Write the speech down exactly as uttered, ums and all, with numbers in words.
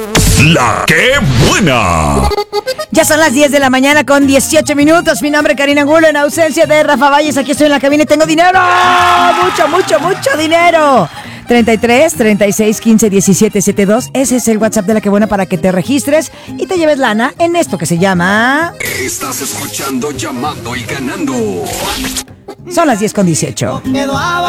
La que buena. Ya son las diez de la mañana con dieciocho minutos. Mi nombre es Karina Angulo, en ausencia de Rafa Valles. Aquí estoy en la cabina y tengo dinero. Mucho, mucho, mucho dinero. treinta y tres, treinta y seis, quince, diecisiete, setenta y dos. Ese es el WhatsApp de La que buena para que te registres y te lleves lana en esto que se llama... Estás escuchando Llamando y Ganando. Son las diez con dieciocho. Quedó abajo